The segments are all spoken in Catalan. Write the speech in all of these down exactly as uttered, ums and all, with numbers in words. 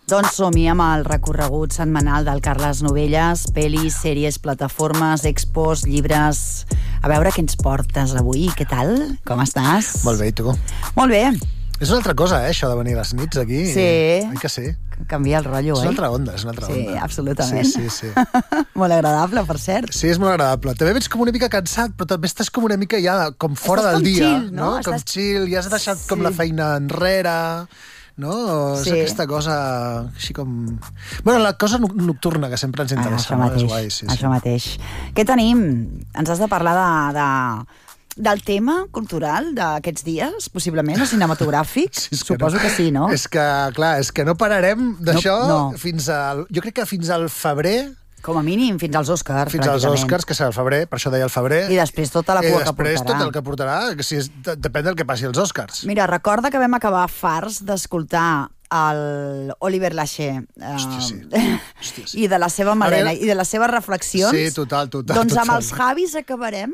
Doncs som-hi amb el recorregut setmanal del Carles Novelles, pel·lis, sèries, plataformes, expos, llibres... A veure què ens portes avui, què tal? Com estàs? Molt bé, i tu? Molt bé. És una altra cosa, eh, això de venir a les nits aquí. Sí. Oi que sí? Canvia el rotllo, és oi? És una altra onda, és una altra sí, onda. Sí, absolutament. Sí, sí, sí. Molt agradable, per cert. Sí, és molt agradable. També vens com una mica cansat, però també estàs com una mica ja com fora estàs del com dia. Chill, no? no? Com estàs... chill, ja has deixat sí. com la feina enrere... No? Sí. És aquesta cosa així com... Bueno, la cosa nocturna que sempre ens interessa. Ah, això mateix, no? És guai, sí, això sí. mateix. Què tenim? Ens has de parlar de, de, del tema cultural d'aquests dies, possiblement, o cinematogràfic? Sí, Suposo que, no. que sí, no? És que, clar, és que no pararem d'això no, no. fins al... Jo crec que fins al febrer... Com a mínim, fins als Oscars, Fins als Oscars, que serà el febrer, per això deia el febrer. I després tota la cua que portarà. I després tot el que portarà, que si és, depèn del que passi als Oscars. Mira, recorda que vam acabar farts d'escoltar el Oliver Laché eh, Hòstia, sí. Hòstia, sí. i de la seva Malena veure... i de les seves reflexions. Sí, total, total. Doncs total. amb els Javis acabarem.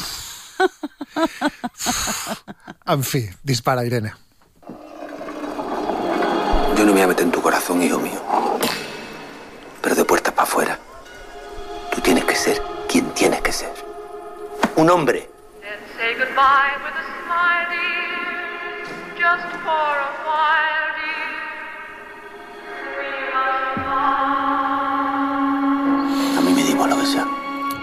En fi, dispara, Irene. Yo no me voy a meter en tu corazón, hijo mío. Pero de puertas para afuera. Tú tienes que ser quien tienes que ser. Un hombre. Then say goodbye with a smile, dear. Just for a while, dear. We must part. A mí me da igual lo que sea.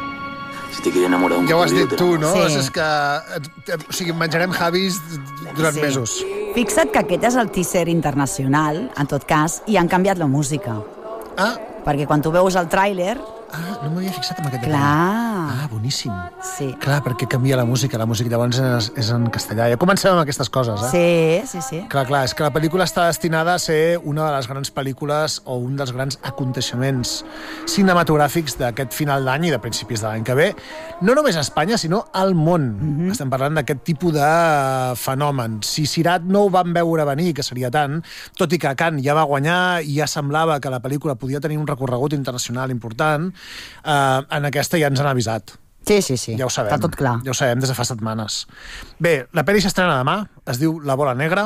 Si te quiere enamorar un Ja ho has poquillo, dit te tu, enamoro. no? Sí. És que o sigui, menjarem Javis durant Sí. mesos. Fixa't que aquest és el teaser internacional, en tot cas, i han canviat la música. Ah, Perquè quan tu veus el tràiler... ah no m'havia fixat en aquest Clar. detall. Ah, boníssim. Sí. Clar, perquè canvia la música. La música llavors és, és en castellà. Ja comencem amb aquestes coses, eh? Sí, sí, sí. Clar, clar, és que la pel·lícula està destinada a ser una de les grans pel·lícules o un dels grans aconteixements cinematogràfics d'aquest final d'any i de principis de l'any que ve. No només a Espanya, sinó al món. Mm-hmm. Estem parlant d'aquest tipus de fenomen. Si Sirat no ho van veure venir, que seria tant, tot i que Cannes ja va guanyar i ja semblava que la pel·lícula podia tenir un recorregut internacional important, eh, en aquesta ja ens han avisat. Sí, sí, sí. Ja ho sabem. Està tot clar. Ja ho sabem des de fa setmanes. Bé, la pel·li s'estrena demà, es diu La bola negra.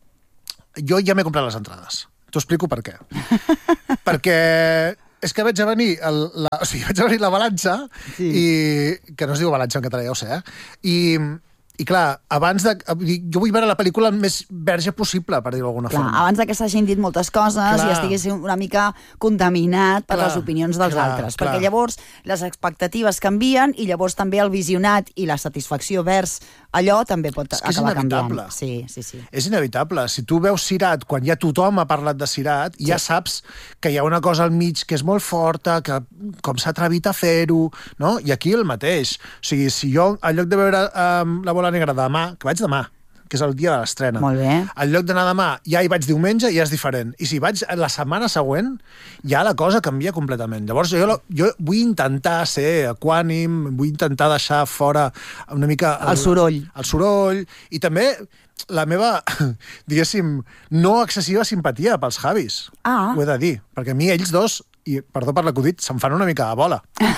Jo ja m'he comprat les entrades. T'ho explico per què. Perquè és que vaig a venir, el, la, o sigui, vaig a venir l'avalanxa, sí. i que no es diu avalanxa en català, ja ho sé, eh? I... I clar, abans de... Jo vull veure la pel·lícula el més verge possible, per dir-ho d'alguna Clar, forma. abans de que s'hagin dit moltes coses Clar. i estigués una mica contaminat per Clar, les opinions dels clar, altres. clar. Perquè llavors les expectatives canvien i llavors també el visionat i la satisfacció vers allò també pot És que és acabar canviant. inevitable. Sí, sí, sí. És inevitable. Si tu veus Sirat, quan ja tothom ha parlat de Sirat, sí. ja saps que hi ha una cosa al mig que és molt forta, que com s'ha atrevit a fer-ho, no? I aquí el mateix. O sigui, si jo, en lloc de veure um, La bola negra demà, que vaig demà, que és el dia de l'estrena. Molt bé. En lloc d'anar demà, ja hi vaig diumenge, ja és diferent. I si vaig la setmana següent, ja la cosa canvia completament. Llavors, jo, jo vull intentar ser equànim, vull intentar deixar fora una mica... El, el soroll. El soroll, i també la meva, diguéssim, no excessiva simpatia pels Javis. Ah. Ho he de dir, perquè a mi ells dos, i perdó per l'acudit, se'm fan una mica de bola.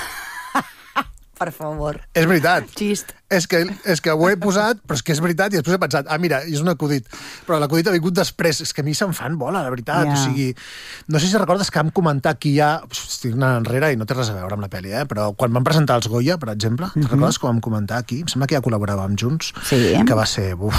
Per favor. És veritat. Xist. És que, és que ho he posat, però és que és veritat, i després he pensat, ah, mira, és un acudit. Però l'acudit ha vingut després. És que a mi se'm fan bola, la veritat. Yeah. O sigui, no sé si recordes que vam comentar aquí ja... Estic anant enrere i no té res a veure amb la pel·li, eh? Però quan vam presentar els Goya, per exemple, mm-hmm. te'n recordes que vam comentar aquí? Em sembla que ja col·laboràvem junts. Sí. Que va ser... Uf,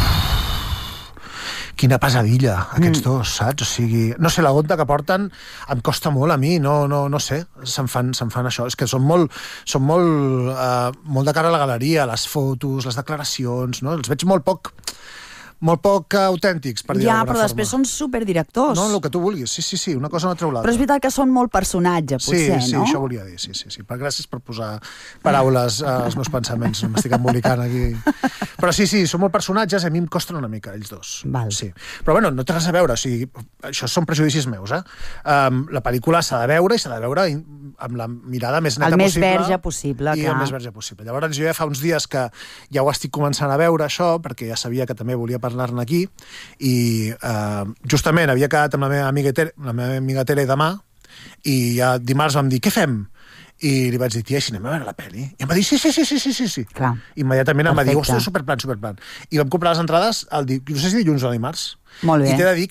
quina pesadilla, aquests mm. dos, saps? O sigui, no sé, la gota que porten em costa molt a mi, no, no, no sé, se'n fan, se'n fan això. És que són molt, són molt, uh, molt de cara a la galeria, les fotos, les declaracions, no? Els veig molt poc... molt poc autèntics, per dir-ho Ja, d'alguna però forma. després són superdirectors. No, el que tu vulguis, sí, sí, sí, una cosa no treu l'altra. Però és veritat que són molt personatge, potser, sí, sí, no? Sí, això volia dir, sí, sí, sí. Per gràcies per posar paraules als meus pensaments, no m'estic embolicant aquí. Però sí, sí, són molt personatges, a mi em costen una mica, ells dos. Val. Sí. Però bueno, no té res a veure, o sigui, això són prejudicis meus, eh? Um, la pel·lícula s'ha de veure i s'ha de veure amb la mirada més neta el més possible. verge possible, I clar. el més verge possible. Llavors jo ja fa uns dies que ja ho estic començant a veure, això, perquè ja sabia que també volia parlar-ne aquí, i eh, justament havia quedat amb la meva amiga Tere, la meva amiga Tere demà, i ja dimarts vam dir, què fem? I li vaig dir, tia, si anem a veure la pel·li? I em va dir, sí, sí, sí, sí, sí, sí. sí. Clar. Immediatament em va dir, Perfecte. ostres, superplan, superplan. I vam comprar les entrades, el di... no sé si dilluns o dimarts. Molt bé. I t'he de dir que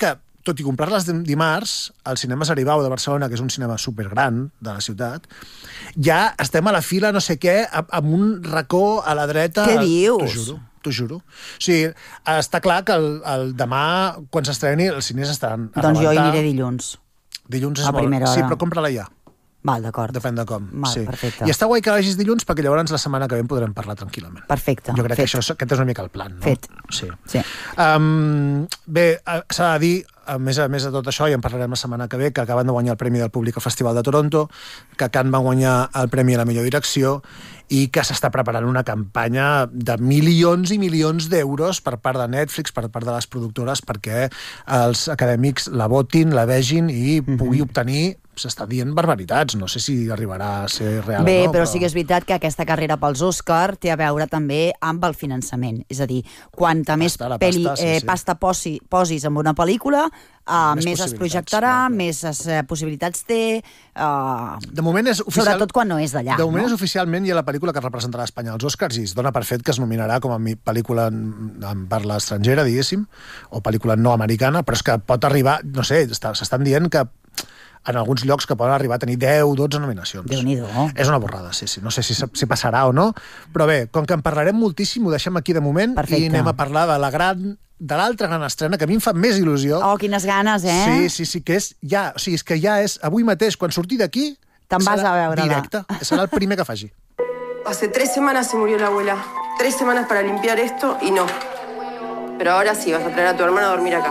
tot i comprar-les dimarts, al cinema Saribau de Barcelona, que és un cinema supergran de la ciutat, ja estem a la fila no sé què, amb un racó a la dreta... Què dius? T'ho juro. T'ho juro. O sigui, està clar que el, el demà, quan s'estreni, els cines estaran a Doncs rebentar. jo hi aniré dilluns. Dilluns és a molt... primera hora. Sí, però compra-la ja. Val, d'acord. Depèn de com. Val, sí. perfecte. I està guai que vagis dilluns perquè llavors la setmana que ve en podrem parlar tranquil·lament. Perfecte. Jo crec fet. que això, aquest és una mica el plan, no? Fet. Sí. Sí. Um, bé, s'ha de dir, a més a més de tot això, i en parlarem la setmana que ve, que acaben de guanyar el Premi del Públic al Festival de Toronto, que Cannes va guanyar el Premi a la millor direcció i que s'està preparant una campanya de milions i milions d'euros per part de Netflix, per part de les productores, perquè els acadèmics la votin, la vegin i mm-hmm. pugui obtenir, s'està dient barbaritats, no sé si arribarà a ser real Bé, o no. però, però sí que és veritat que aquesta carrera pels Òscar té a veure també amb el finançament. És a dir, quanta més pasta, peli, pasta, sí, eh, sí. pasta posi, posis en una pel·lícula, uh, Més més es possibilitats, projectarà, clar, clar. més es, eh, possibilitats té... Uh, De moment és oficial... Sobretot quan no és d'allà. De moment no? és oficialment hi ha la pel·lícula que representarà Espanya als Oscars i es dona per fet que es nominarà com a pel·lícula en, en parla estrangera, diguéssim, o pel·lícula no americana, però és que pot arribar, no sé, s'estan dient que en alguns llocs que poden arribar a tenir deu, dotze nominacions. Déu-n'hi-do. És una borrada, sí, sí. No sé si, si passarà o no, però bé, com que en parlarem moltíssim, ho deixem aquí de moment. Perfecte. I anem a parlar de la gran de l'altra gran estrena, que a mi em fa més il·lusió. Oh, quines ganes, eh? Sí, sí, sí, que és ja, o sigui, és que ja és, avui mateix, quan surti d'aquí, te'n vas a veure-la. Directe, serà el primer que faci. Hace tres semanas se murió la abuela. Tres semanas para limpiar esto y no. Pero ahora sí, vas a traer a tu hermana a dormir acá.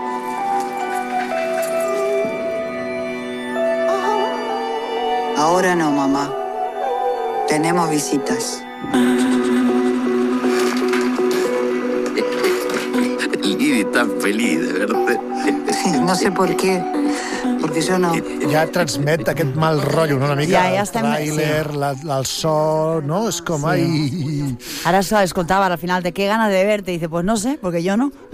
Ahora no, mamá. Tenemos visitas. Lili tan feliz de verte. No sé por qué, porque yo no... Ja transmet aquest mal rotllo, no? Una mica Ja, ja el estem- tràiler, sí. la, la, el so, no? És com, Sí. ai... Ara se escoltava al final de qué ganas de verte. Y dice, pues no sé, porque yo no.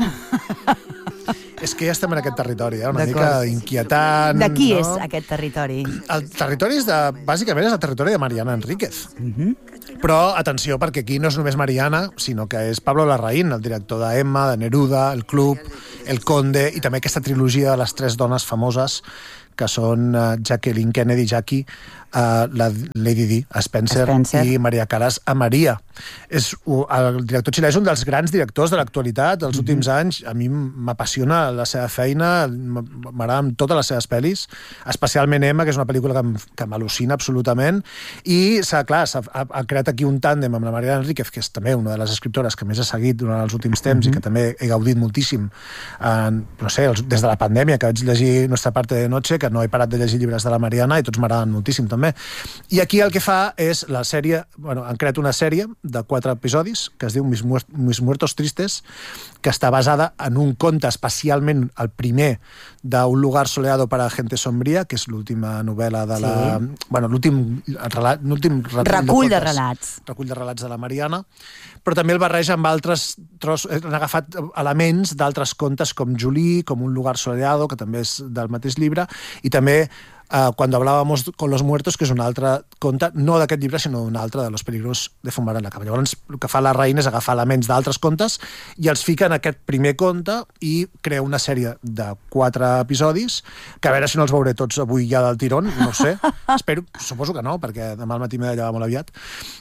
És que ja estem en aquest territori, eh? Una D'acord. mica inquietant, De qui no? és aquest territori? El territori és de... Bàsicament és el territori de Mariana Enríquez. Mhm. Però, atenció, perquè aquí no és només Mariana, sinó que és Pablo Larraín, el director de Emma, de Neruda, El Club, El Conde, i també aquesta trilogia de les tres dones famoses, que són uh, Jacqueline Kennedy, Jackie, uh, la Lady Di, a Spencer, Spencer. i Maria Caras a Maria. És, uh, el director xilè és un dels grans directors de l'actualitat dels mm-hmm. últims anys. A mi m'apassiona la seva feina, m'agrada amb totes les seves pel·lis, especialment Emma, que és una pel·lícula que, m- que m'al·lucina absolutament, i s'ha, clar, s'ha ha, ha creat aquí un tàndem amb la Mariana Enríquez, que és també una de les escriptores que més ha seguit durant els últims temps mm-hmm. i que també he gaudit moltíssim en, no sé, els, des de la pandèmia, que vaig llegir Nuestra parte de noche, que no he parat de llegir llibres de la Mariana i tots m'agraden moltíssim també. I aquí el que fa és la sèrie, bueno, han creat una sèrie de quatre episodis que es diu Mis, Muer Mis Muertos Tristes, que està basada en un conte, especialment el primer d'Un lugar soleado para gente sombría, que és l'última novel·la de la... Sí. Bueno, l'últim relat, l'últim recull, Recull de contes, relats. recull de relats de la Mariana, però també el barreja amb altres tros... Han agafat elements d'altres contes com Julie, com Un lugar soleado, que també és del mateix llibre, i també uh, Cuando hablábamos con los muertos, que és un altre conte, no d'aquest llibre, sinó un altre, de Los peligros de fumar en la cama. Llavors, el que fa la Raïn és agafar elements d'altres contes i els fica en aquest primer conte i crea una sèrie de quatre episodis, que a veure si no els veuré tots avui ja del tirón, no ho sé. Espero, suposo que no, perquè demà al matí m'he de llevar molt aviat.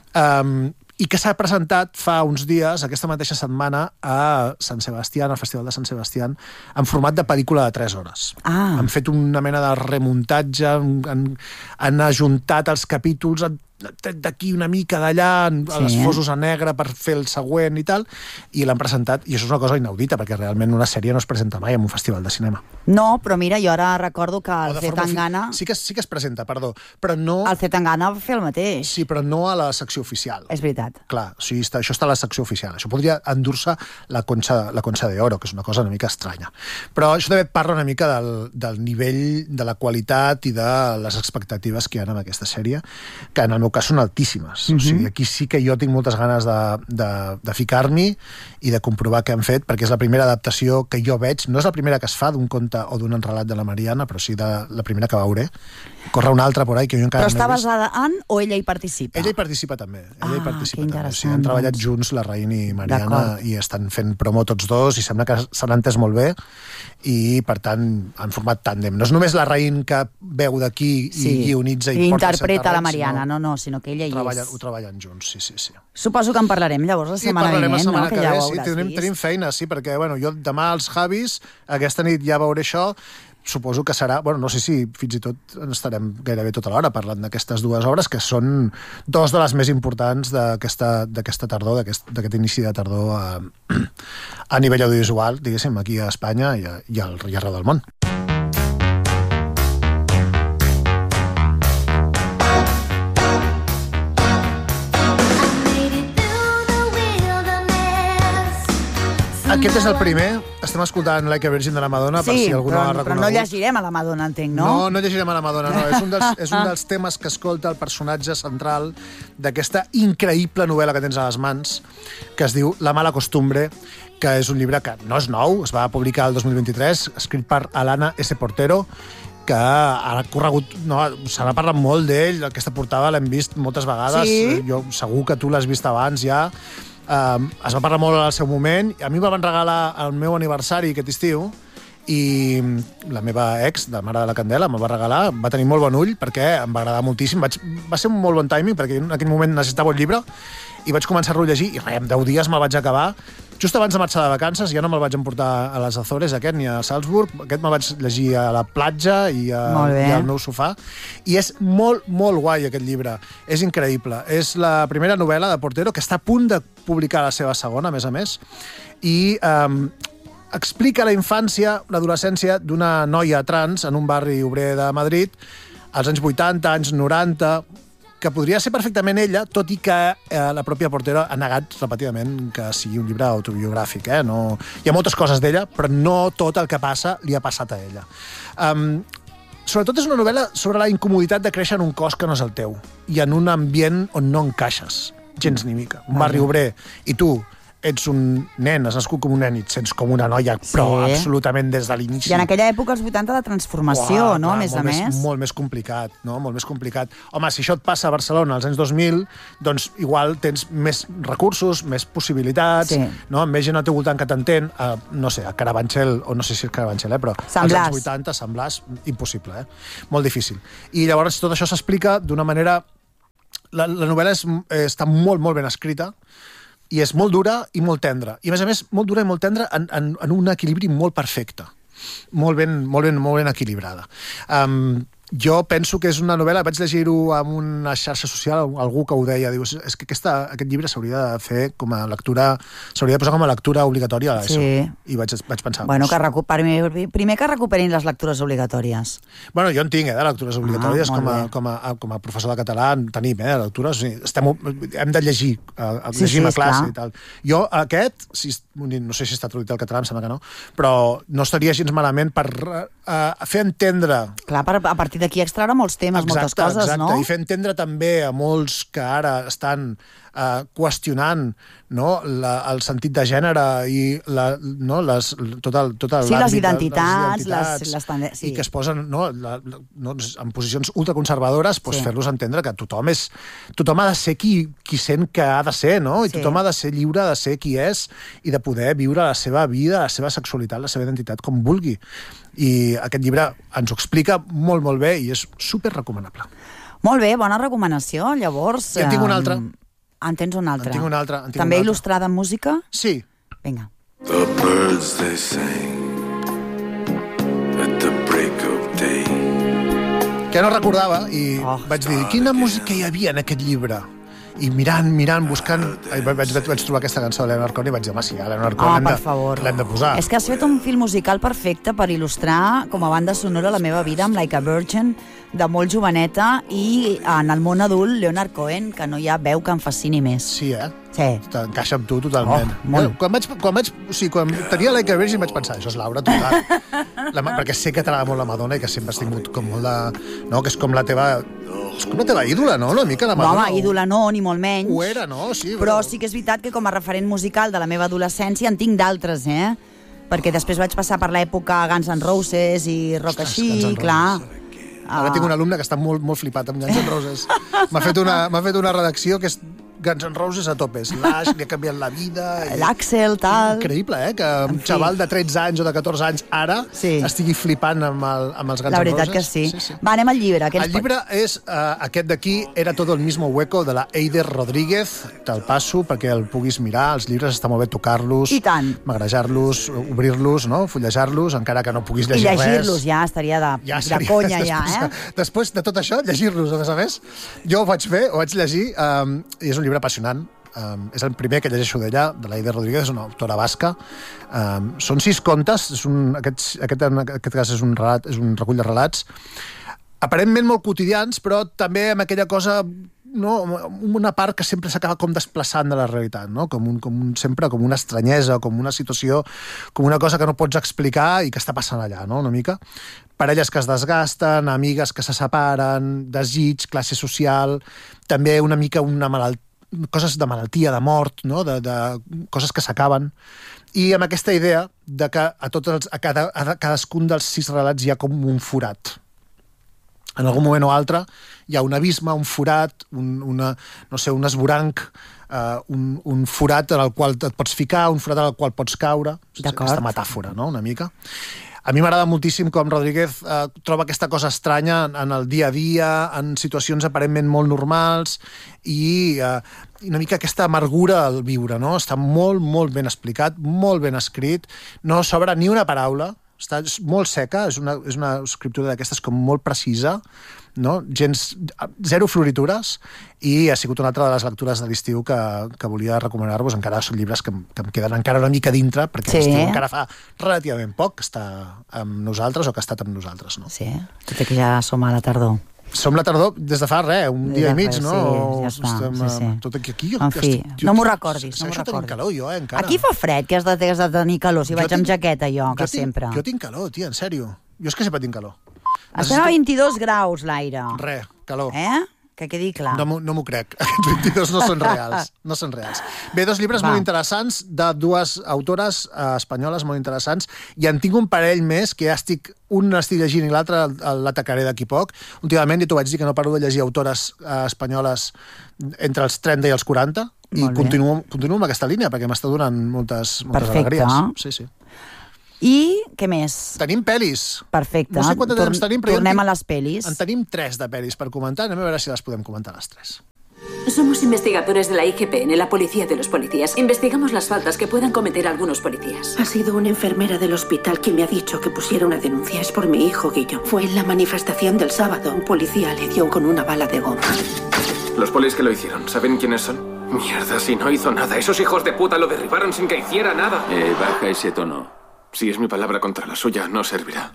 Um, i que s'ha presentat fa uns dies, aquesta mateixa setmana, a Sant Sebastián, al Festival de Sant Sebastián, en format de pel·lícula de tres hores. Ah. Han fet una mena de remuntatge, han, han ajuntat els capítols, han tret d'aquí una mica d'allà, Sí, a les eh? fosos a negre per fer el següent i tal, i l'han presentat, i això és una cosa inaudita, perquè realment una sèrie no es presenta mai en un festival de cinema. No, però mira, jo ara recordo que O el de forma ofi- Zetangana... Sí que, sí que es presenta, perdó, però no... El Zetangana va fer el mateix. Sí, però no a la secció oficial. És veritat. Clar, o sigui, està, això està a la secció oficial. Això podria endur-se la Concha, la Concha de Oro, que és una cosa una mica estranya. Però això també et parla una mica del, del nivell, de la qualitat i de les expectatives que hi ha en aquesta sèrie, que en el meu cas són altíssimes. Mm-hmm. O sigui, aquí sí que jo tinc moltes ganes de, de, de ficar-m'hi i de comprovar què han fet, perquè és la primera adaptació que jo veig. No és la primera que es fa d'un conte o d'un relat de la Mariana, però sí de la primera que veuré. corre una altra por ahí que jo encara Però està no he vist. basada en o ella hi participa? Ella hi participa també. Ella Ah, hi participa que també. interessant, O sigui, han treballat doncs. junts la Raïn i Mariana D'acord. i estan fent promo tots dos i sembla que s'han entès molt bé i, per tant, han format tàndem. No és només la Raïn que veu d'aquí Sí. i guionitza i, I porta interpreta el la terreny, Mariana, sinó no, no, sinó que ella hi treballen, és. ho treballen junts, sí, sí, sí. Suposo que en parlarem llavors la Sí, setmana parlarem la vinent, setmana no? que, Que ja ve, ho sí, hauràs tenim, vist. tenim feina, sí, perquè bueno, jo demà als Javis, aquesta nit ja veuré això, suposo que serà, bueno, no sé si fins i tot estarem gairebé tota l'hora parlant d'aquestes dues obres, que són dos de les més importants d'aquesta d'aquesta tardor, d'aquest d'aquest inici de tardor a, a nivell audiovisual, diguéssim, aquí a Espanya i, a, i, al, i arreu del món. Aquest és el primer. Estem escoltant Like a Virgin de la Madonna, per Sí, si algú però, no l'ha però reconegut. no llegirem a la Madonna, entenc, no? No, no llegirem a la Madonna, no. És un dels, és un dels temes que escolta el personatge central d'aquesta increïble novel·la que tens a les mans, que es diu La mala costumbre, que és un llibre que no és nou, es va publicar el dos mil vint-i-tres, escrit per Alana S. Portero, que ha corregut, no, se n'ha parlat molt d'ell, aquesta portada l'hem vist moltes vegades, Sí? jo segur que tu l'has vist abans ja. Um, es va parlar molt al seu moment, a mi me van regalar el meu aniversari aquest estiu i la meva ex, de Mare de la Candela, me'l va regalar, va tenir molt bon ull perquè em va agradar moltíssim, vaig, va ser un molt bon timing perquè en aquell moment necessitava un llibre i vaig començar-lo a llegir i res, en deu dies me'l vaig acabar. Just abans de marxar de vacances, ja no me'l vaig emportar a les Azores, aquest, ni a Salzburg. Aquest me'l vaig llegir a la platja i, a, Molt bé. i al meu sofà. I és molt, molt guai, aquest llibre. És increïble. És la primera novel·la de Portero, que està a punt de publicar la seva segona, a més a més, i um, explica la infància, l'adolescència d'una noia trans en un barri obrer de Madrid, als anys vuitanta, anys noranta, que podria ser perfectament ella, tot i que eh, la pròpia Portero ha negat repetidament que sigui un llibre autobiogràfic. Eh? No... Hi ha moltes coses d'ella, però no tot el que passa li ha passat a ella. Um, sobretot és una novel·la sobre la incomoditat de créixer en un cos que no és el teu i en un ambient on no encaixes, gens ni mica. Un barri obrer, i tu ets un nen, has nascut com un nen i et sents com una noia, però Sí. absolutament des de l'inici. I en aquella època, als vuitanta, de transformació, Uah, no? clar, A més a molt més. Molt més complicat, no? Molt més complicat. Home, si això et passa a Barcelona als anys dos mil, doncs igual tens més recursos, més possibilitats, Sí. no? Més gent al teu voltant que t'entén, uh, no sé, a Carabanchel, o no sé si és Carabanchel, eh, però Sant als Blas. anys vuitanta, Sant Blas, impossible, eh? Molt difícil. I llavors tot això s'explica d'una manera... La, la novel·la és, eh, està molt, molt ben escrita, i és molt dura i molt tendra. I, a més a més, molt dura i molt tendra en, en, en un equilibri molt perfecte. Molt ben, molt ben, molt ben equilibrada. Um, jo penso que és una novel·la, vaig llegir-ho en una xarxa social, algú que ho deia, diu, és que aquesta, aquest llibre s'hauria de fer com a lectura, s'hauria de posar com a lectura obligatòria a l'ESO. Sí. I vaig, vaig pensar... Bueno, que recuperin, primer que recuperin les lectures obligatòries. Bueno, jo en tinc, eh, de lectures obligatòries, Ah, molt com, a, bé. com, a, com a professor de català en tenim, eh, de lectures. O sigui, estem, hem de llegir, eh, Sí, llegim sí, a classe esclar. i tal. Jo, aquest, si, no sé si està traduït al català, em sembla que no, però no estaria gens malament per eh, fer entendre... Clar, per, a partir d'aquí extraure molts temes, moltes coses, exacte, no? I fer entendre també a molts que ara estan eh, qüestionant, no, la, el sentit de gènere i la, no, les, tot el, tot Sí, les l'àmbit de- identitats, les identitats les- les tende- sí. i que es posen no, la, la, no, en posicions ultraconservadores, doncs Sí. fer-los entendre que tothom és tothom ha de ser qui, qui sent que ha de ser, no? I Sí. tothom ha de ser lliure de ser qui és i de poder viure la seva vida, la seva sexualitat, la seva identitat com vulgui. I aquest llibre ens ho explica molt, molt bé i és super recomanable. Molt bé, bona recomanació, llavors... Jo en tinc una altra. em, En tens una altra. En tinc una altra, en tinc També una altra. il·lustrada en música? Sí, Vinga. The birds they sang at the break of day. que no recordava i Oh. vaig dir, quina música hi havia en aquest llibre? I mirant, mirant, buscant... Ai, vaig, vaig, vaig trobar aquesta cançó de Leonard Cohen i vaig dir, home, sí, a Leonard Cohen Ah, l'hem per de, favor. l'hem de posar. És que has fet un film musical perfecte per il·lustrar com a banda sonora la meva vida amb Like a Virgin, de molt joveneta, i en el món adult, Leonard Cohen, que no hi ha veu que em fascini més. Sí, eh? Sí. T'encaixa amb tu totalment. Oh, molt. Jo, quan vaig, quan vaig, o sigui, quan tenia Like a Virgin vaig pensar, això és Laura, total. La, ma- perquè sé que t'agrada molt la Madonna i que sempre has tingut com molt de... No, que és com la teva... És com la teva ídola, no? Una mica la No, Madonna. home, ídola no, ni molt menys. Ho era, no? Sí, Però sí que és veritat que com a referent musical de la meva adolescència en tinc d'altres, eh? Perquè després vaig passar per l'època Guns N' Roses i rock Ostres, així, Guns N' clar. Roses. Ah. Ara tinc un alumne que està molt, molt flipat amb Guns N' Roses. M'ha fet, una, m'ha fet una redacció que és Guns N' Roses a tope. Slash, li ha canviat la vida. I... L'Àxel, tal... Increïble, eh? Que un xaval de tretze anys o de catorze anys ara sí. estigui flipant amb, el, amb els Guns N' Roses. La veritat que sí. sí, sí. Va, anem al llibre. El llibre pot... és uh, aquest d'aquí, Era todo el mismo hueco, de la Eider Rodríguez. Te'l passo perquè el puguis mirar. Els llibres està molt bé tocar-los, I tant. magrejar-los, obrir-los, no? fullejar-los, encara que no puguis llegir res. I llegir-los ja estaria de, ja seria, de conya, després, ja, eh? Després de tot això, llegir-los, a més a més. Jo ho vaig fer, ho vaig llegir, um, i és un llibre apassionant. Um, és el primer que llegeixo d'ella, de l'Eider Rodríguez, és una autora basca. Um, són sis contes, és un, aquest, aquest, en aquest cas és un, relat, és un recull de relats, aparentment molt quotidians, però també amb aquella cosa, no, una part que sempre s'acaba com desplaçant de la realitat, no? com un, com un, sempre com una estranyesa, com una situació, com una cosa que no pots explicar i que està passant allà, no? una mica. Parelles que es desgasten, amigues que se separen, desig, classe social, també una mica una malaltia, coses de malaltia, de mort, no? de, de coses que s'acaben, i amb aquesta idea de que a, tots els, a, cada, a cadascun dels sis relats hi ha com un forat. En algun moment o altre hi ha un abisme, un forat, un, una, no sé, un esvoranc, uh, un, un forat en el qual et pots ficar, un forat en el qual pots caure. Aquesta metàfora, no?, una mica. A mi m'agrada moltíssim com Rodríguez eh, troba aquesta cosa estranya en, en el dia a dia, en situacions aparentment molt normals, i eh, una mica aquesta amargura al viure, no? Està molt, molt ben explicat, molt ben escrit, no sobra ni una paraula, està molt seca, és una, és una escriptura d'aquestes com molt precisa, no? Gens, zero floritures, i ha sigut una altra de les lectures de l'estiu que, que volia recomanar-vos. Encara són llibres que, que em queden encara una mica dintre, perquè sí. l'estiu encara fa relativament poc que està amb nosaltres o que ha estat amb nosaltres. No? Sí, tot i que ja som a la tardor. Som la tardor des de fa res, un dia i mig, no? Sí, ja està. Estem, sí, sí. Tot aquí, aquí jo, en fi, estic, jo, no m'ho recordis. No m'ho recordis. Calor, jo, eh, encara. Aquí fa fred, que has de, has de tenir calor, si jo vaig tinc, amb jaqueta jo, que jo tinc, sempre. Jo tinc calor, tia, en sèrio. Jo és que sempre tinc calor. Estem a vint-i-dos graus, l'aire. Res, calor. Eh? Que quedi clar. No, no m'ho crec. Aquests vint-i-dos no són reals. No són reals. Bé, dos llibres Va. molt interessants de dues autores eh, espanyoles molt interessants, i en tinc un parell més que ja estic, un l'estic llegint i l'altre l'atacaré d'aquí poc. Últimament, ja t'ho vaig dir que no paro de llegir autores eh, espanyoles entre els trenta i els quaranta, i continuo, continuo amb aquesta línia perquè m'està donant moltes, moltes Perfecte. alegries. Sí, sí. I què més? Tenim pel·lis. Perfecte. No sé quantes temps tenim, però tornem tinc, a les pel·lis. En tenim tres de pel·lis per comentar. Anem a veure si les podem comentar les tres. Somos investigadores de la I G P N, la policía de los policías. Investigamos las faltas que puedan cometer algunos policías. Ha sido una enfermera del hospital quien me ha dicho que pusiera una denuncia. Es por mi hijo, Guillo. Fue en la manifestación del sábado. Un policía le dio con una bala de goma. Los polis que lo hicieron, ¿saben quiénes son? Mierda, si no hizo nada. Esos hijos de puta lo derribaron sin que hiciera nada. Eh, baja ese tono. Si és mi palabra contra la suya, no servirà.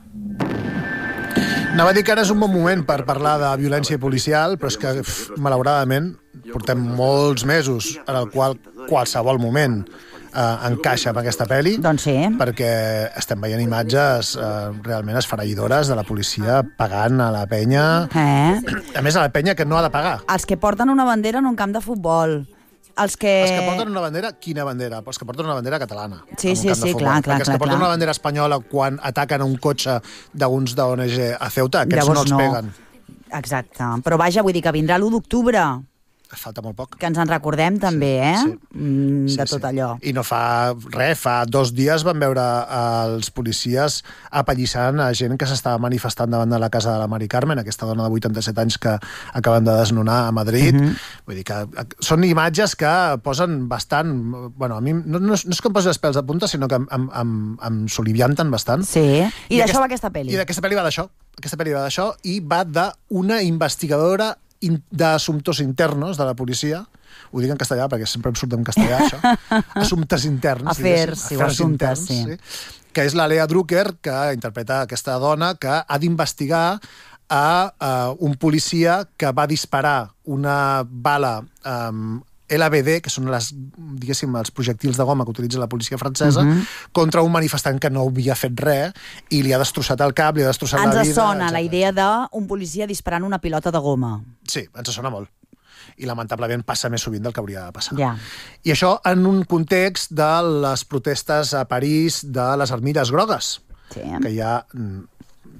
Anava a dir que ara és un bon moment per parlar de violència policial, però és que, malauradament, portem molts mesos en el qual qualsevol moment eh, encaixa amb aquesta pel·li, doncs sí. perquè estem veient imatges eh, realment esfereïdores de la policia pagant a la penya. Eh? A més, a la penya que no ha de pagar. Els que porten una bandera en un camp de futbol. Els que... Els que porten una bandera, quina bandera? Els que porten una bandera catalana. Sí, sí, sí, clar, clar. Perquè els que porten clar. una bandera espanyola quan ataquen un cotxe d'uns d'O N G a Ceuta, aquests Llavors no els no. peguen. Exacte. Però vaja, vull dir que vindrà l'u d'octubre. Falta molt poc. Que ens en recordem també, sí, eh? Sí. Mm, sí, de tot sí. allò. I no fa res, fa dos dies vam veure els policies apallissant a gent que s'estava manifestant davant de la casa de la Mari Carmen, aquesta dona de vuitanta-set anys que acaben de desnonar a Madrid. Uh -huh. Vull dir que són imatges que posen bastant... Bueno, a mi no, no, és, no és que em posi els pèls de punta, sinó que em, em, em, em solivianten bastant. Sí, i, I d'això aquest, va aquesta pel·li. I d'aquesta pel·li va d'això. Aquesta pel·li va d'això i va d'una investigadora d'assumptos internos de la policia. Ho dic en castellà perquè sempre em surt en castellà, això. Assumptes interns. Afers, sí, afers assumptes, interns, sí. sí. Que és la Lea Drucker, que interpreta aquesta dona que ha d'investigar a, a un policia que va disparar una bala um, L B D, que són les, diguéssim, els projectils de goma que utilitza la policia francesa, uh-huh. contra un manifestant que no havia fet res i li ha destrossat el cap, li ha destrossat ens la vida... Ens sona etcètera. La idea d'un policia disparant una pilota de goma. Sí, ens sona molt. I lamentablement passa més sovint del que hauria de passar. Ja. I això en un context de les protestes a París de les armilles grogues, sí. que hi ha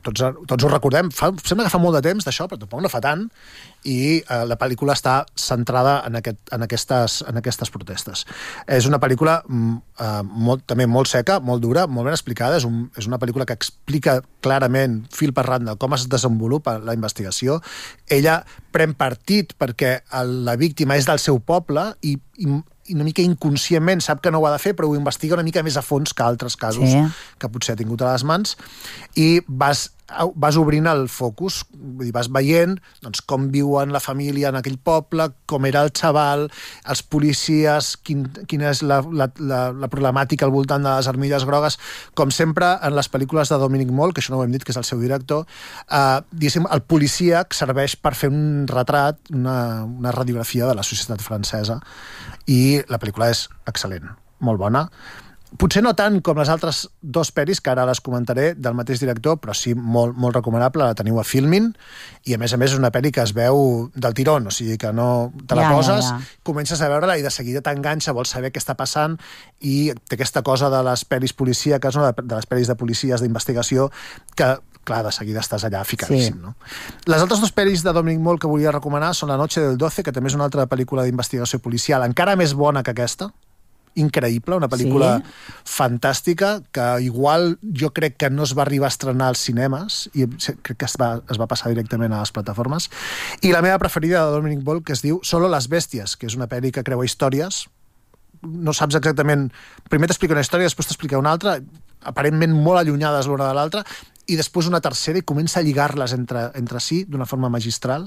tots, tots ho recordem, fa, sembla que fa molt de temps d'això, però tampoc no fa tant, i eh, la pel·lícula està centrada en, aquest, en, aquestes, en aquestes protestes. És una pel·lícula eh, molt, també molt seca, molt dura, molt ben explicada, és, un, és una pel·lícula que explica clarament, fil per randa, com es desenvolupa la investigació. Ella pren partit perquè el, la víctima és del seu poble i, i i una mica inconscientment sap que no ho ha de fer, però ho investiga una mica més a fons que altres casos sí. que potser ha tingut a les mans, i vas, vas obrint el focus, vull dir, vas veient doncs, com viuen la família en aquell poble, com era el xaval, els policies, quin, quina és la, la, la, la problemàtica al voltant de les armilles grogues. Com sempre, en les pel·lícules de Dominic Moll, que això no ho hem dit, que és el seu director, eh, diguéssim, el policíac serveix per fer un retrat, una, una radiografia de la societat francesa, i la pel·lícula és excel·lent, molt bona. Potser no tant com les altres dos pel·lis, que ara les comentaré, del mateix director, però sí molt, molt recomanable, la teniu a Filmin, i a més a més és una pel·li que es veu del tirón, o sigui que no te la ja, poses, ja, ja. comences a veure-la i de seguida t'enganxa, vols saber què està passant, i té aquesta cosa de les pel·lis policíaques, no? de, de les pel·lis de policies d'investigació, que clar, de seguida estàs allà ficadíssim, sí. no? Les altres dues pel·lis de Dominic Moll que volia recomanar són La noche del doce, que també és una altra pel·lícula d'investigació policial, encara més bona que aquesta, increïble, una pel·lícula sí. fantàstica, que igual jo crec que no es va arribar a estrenar als cinemes, i crec que es va, es va passar directament a les plataformes. I la meva preferida de Dominic Moll, que es diu Solo las bestias, que és una pel·li que creua històries, no saps exactament... Primer t'explica una història, després t'explica una altra, aparentment molt allunyades l'una de l'altra, i després una tercera i comença a lligar-les entre, entre si d'una forma magistral.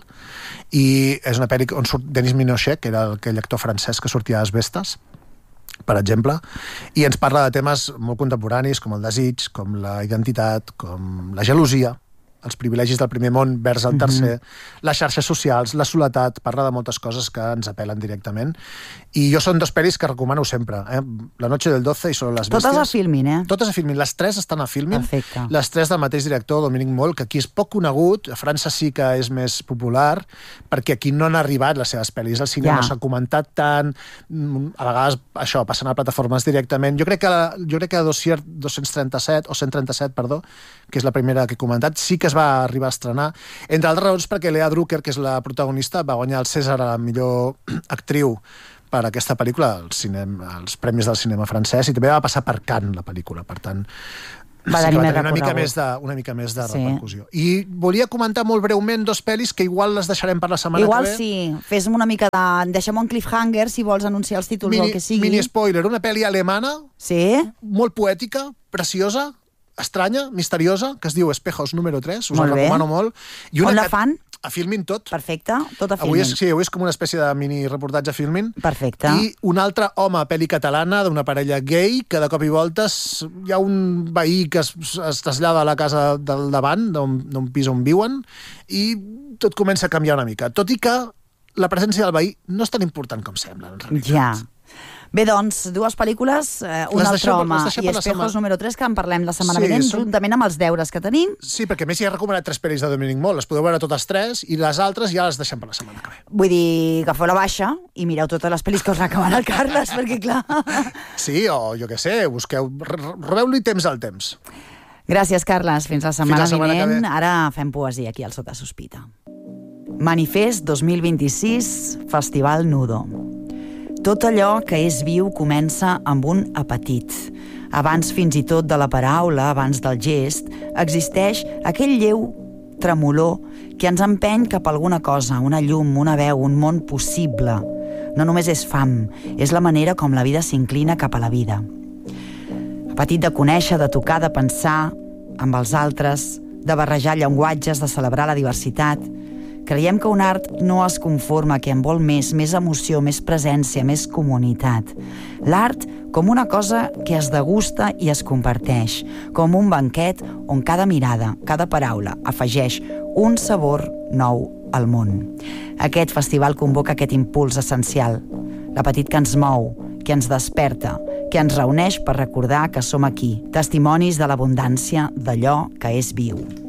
I és una pel·li on surt Denis Ménochet, que era aquell actor francès que sortia a Asbestes, per exemple, i ens parla de temes molt contemporanis, com el desig, com la identitat, com la gelosia, els privilegis del primer món vers el tercer, mm-hmm. les xarxes socials, la soledat, parla de moltes coses que ens apel·len directament. I jo són dos pel·lis que recomano sempre, eh? La noche del doce i Solo las bestias. Totes a Filmin, eh? Totes a Filmin. Les tres estan a Filmin. Perfecte. Les tres del mateix director, Dominic Moll, que aquí és poc conegut, a França sí que és més popular, perquè aquí no han arribat les seves pel·lis. El cinema ja. no s'ha comentat tant, a vegades això, passen a plataformes directament. Jo crec que, jo crec que Dossier dos-cents trenta-set, o cent trenta-set, perdó, que és la primera que he comentat, sí que es va arribar a estrenar, entre altres raons perquè Lea Drucker, que és la protagonista, va guanyar el César a la millor actriu per aquesta pel·lícula, als, cinema, als Premis del Cinema francès, i també va passar per Cannes, la pel·lícula, per tant va sí que va tenir una mica, més de, una mica més de sí. repercussió. I volia comentar molt breument dos pel·lis que igual les deixarem per la setmana igual que ve. Igual sí, fes-me una mica de... Deixem un cliffhanger, si vols anunciar els títols mini, o el que sigui. Mini spoiler, una pel·li alemana, sí? molt poètica, preciosa, estranya, misteriosa, que es diu Espejos número tres, us molt la recomano molt. I una On la fan? A Filmin tot. Perfecte, tot a Filmin. Avui és, sí, avui és com una espècie de mini reportatge a Filmin. Perfecte. I un altre home, pel·li catalana, d'una parella gay, que de cop i voltes hi ha un veí que es, es trasllada a la casa del davant, d'un pis on viuen, i tot comença a canviar una mica. Tot i que la presència del veí no és tan important com sembla, en realitat. Ja. Bé, doncs, dues pel·lícules, eh, un les altre deixem, home i Espejos número tres, que en parlem la setmana sí, vinent, són... juntament amb els deures que tenim. Sí, perquè a més hi ha recomanat tres pel·lis de Dominic Moll, les podeu veure totes tres, i les altres ja les deixem per la setmana que ve. Vull dir, agafeu la baixa i mireu totes les pel·lis que us recomana el Carles, perquè clar... Sí, o jo què sé, busqueu, robeu-li temps al temps. Gràcies, Carles, fins la setmana, fins la setmana vinent. Ara fem poesia aquí al Sota Sospita. Manifest dos mil vint-i-sis, Festival Nudo. Tot allò que és viu comença amb un apetit. Abans fins i tot de la paraula, abans del gest, existeix aquell lleu tremolor que ens empeny cap a alguna cosa, una llum, una veu, un món possible. No només és fam, és la manera com la vida s'inclina cap a la vida. Apetit de conèixer, de tocar, de pensar amb els altres, de barrejar llenguatges, de celebrar la diversitat. Creiem que un art no es conforma, que en vol més, més emoció, més presència, més comunitat. L'art com una cosa que es degusta i es comparteix, com un banquet on cada mirada, cada paraula afegeix un sabor nou al món. Aquest festival convoca aquest impuls essencial, l'apetit que ens mou, que ens desperta, que ens reuneix per recordar que som aquí, testimonis de l'abundància d'allò que és viu.